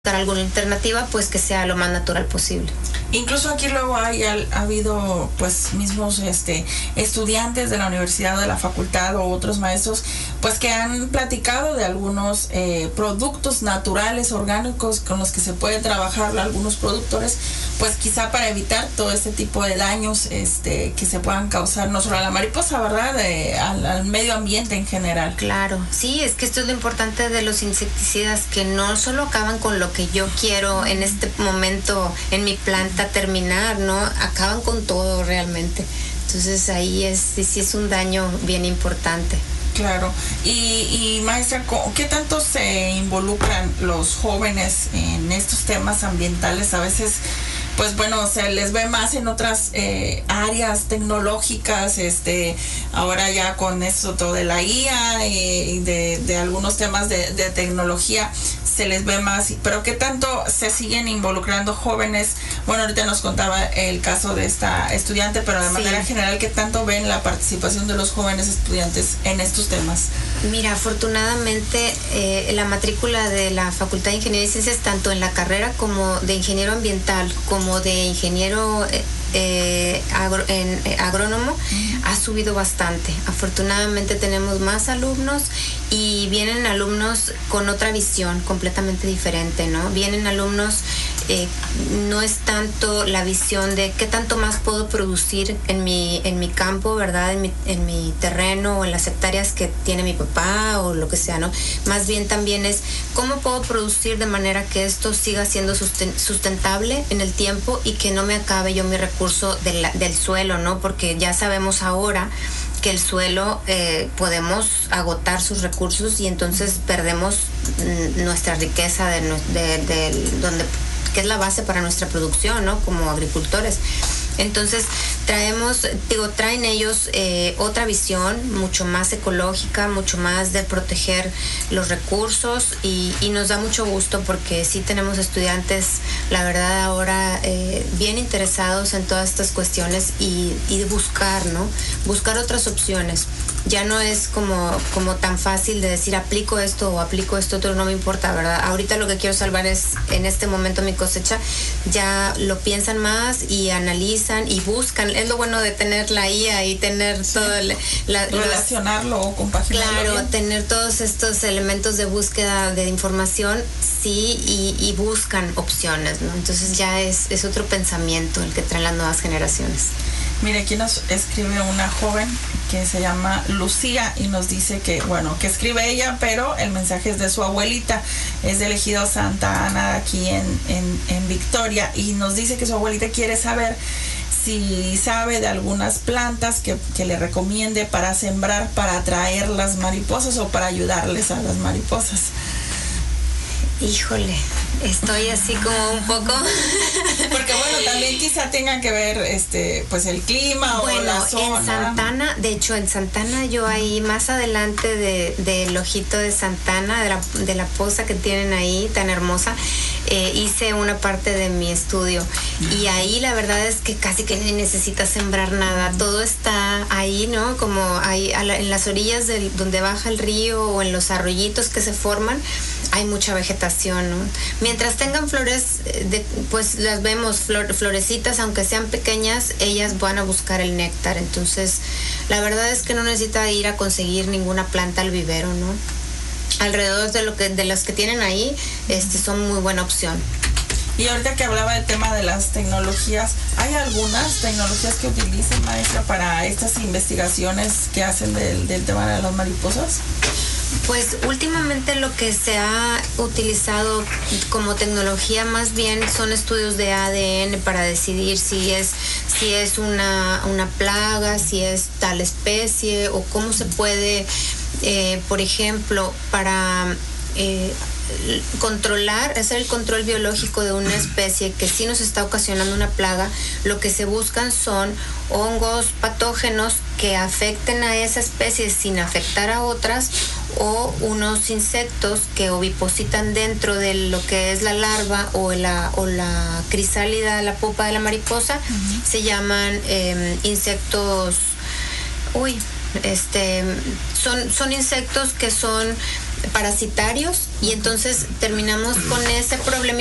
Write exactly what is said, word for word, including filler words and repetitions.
alguna alternativa, pues que sea lo más natural posible. Incluso aquí luego hay, ha, ha habido pues mismos este estudiantes de la universidad o de la facultad o otros maestros pues que han platicado de algunos eh, productos naturales, orgánicos con los que se puede trabajar algunos productores, pues quizá para evitar todo este tipo de daños este que se puedan causar no solo a la mariposa, ¿verdad? Eh, al, al medio ambiente en general. Claro, sí, es que esto es lo importante de los insecticidas, que no solo acaban con lo que yo quiero en este momento en mi planta terminar, ¿no? Acaban con todo realmente. Entonces ahí es, sí es un daño bien importante. Claro. Y, y maestra, ¿qué tanto se involucran los jóvenes en estos temas ambientales? A veces, pues bueno, se les ve más en otras eh, áreas tecnológicas, este, ahora ya con eso todo de la I A y de, de algunos temas de, de tecnología, se les ve más, pero ¿qué tanto se siguen involucrando jóvenes? Bueno, ahorita nos contaba el caso de esta estudiante, pero de sí. manera general, ¿qué tanto ven la participación de los jóvenes estudiantes en estos temas? Mira, afortunadamente eh, la matrícula de la Facultad de Ingeniería y Ciencias, tanto en la carrera como de ingeniero ambiental, como de ingeniero eh, eh, agro, en, eh, agrónomo, uh-huh. ha subido bastante. Afortunadamente tenemos más alumnos y vienen alumnos con otra visión completamente diferente, ¿no? Vienen alumnos, eh, no es tanto la visión de qué tanto más puedo producir en mi, en mi campo, ¿verdad? En mi, en mi terreno o en las hectáreas que tiene mi papá o lo que sea, ¿no? Más bien también es cómo puedo producir de manera que esto siga siendo sustentable en el tiempo y que no me acabe yo mi recurso del, del suelo, ¿no? Porque ya sabemos ahora que el suelo eh, podemos agotar sus recursos y entonces perdemos mm, nuestra riqueza de, de, de donde, que es la base para nuestra producción, ¿no? Como agricultores. Entonces traemos, digo, traen ellos eh, otra visión mucho más ecológica, mucho más de proteger los recursos y, y nos da mucho gusto porque sí tenemos estudiantes, la verdad ahora eh, bien interesados en todas estas cuestiones y, y de buscar, ¿no? Buscar otras opciones. Ya no es como, como tan fácil de decir aplico esto o aplico esto otro, no me importa, ¿verdad? Ahorita lo que quiero salvar es en este momento mi cosecha. Ya lo piensan más y analizan y buscan. Es lo bueno de tener la I A y tener sí. todo el, la, relacionarlo los, o compaginarlo. Claro, bien. Tener todos estos elementos de búsqueda de información, sí, y, y buscan opciones, ¿no? Entonces ya es, es otro pensamiento el que traen las nuevas generaciones. Mire, aquí nos escribe una joven que se llama Lucía y nos dice que, bueno, que escribe ella, pero el mensaje es de su abuelita, es de Ejido Santa Ana, aquí en, en, en Victoria, y nos dice que su abuelita quiere saber si sabe de algunas plantas que, que le recomiende para sembrar, para atraer las mariposas o para ayudarles a las mariposas. Híjole, estoy así como un poco... Porque bueno, también quizá tenga que ver este pues el clima bueno, o la zona. Bueno, en Santana, de hecho en Santana yo ahí más adelante de, del ojito de Santana, de la, de la poza que tienen ahí tan hermosa, eh, hice una parte de mi estudio y ahí la verdad es que casi que ni necesitas sembrar nada, todo está ahí, ¿no? Como ahí a la, en las orillas del, donde baja el río o en los arroyitos que se forman, hay mucha vegetación, ¿no? Mientras tengan flores, de, pues las vemos flor, florecitas, aunque sean pequeñas, ellas van a buscar el néctar. Entonces, la verdad es que no necesita ir a conseguir ninguna planta al vivero, ¿no? Alrededor de lo que de las que tienen ahí, este, son muy buena opción. Y ahorita que hablaba del tema de las tecnologías, ¿hay algunas tecnologías que utilicen, maestra, para estas investigaciones que hacen del, del tema de las mariposas? Pues últimamente lo que se ha utilizado como tecnología más bien son estudios de A D N para decidir si es si es una, una plaga, si es tal especie o cómo se puede, eh, por ejemplo, para... Eh, controlar, hacer el control biológico de una especie que sí nos está ocasionando una plaga. Lo que se buscan son hongos patógenos que afecten a esa especie sin afectar a otras, o unos insectos que ovipositan dentro de lo que es la larva o la, o la crisálida, la pupa de la mariposa. Uh-huh. Se llaman eh, insectos uy este son son insectos que son parasitarios y entonces terminamos con ese problema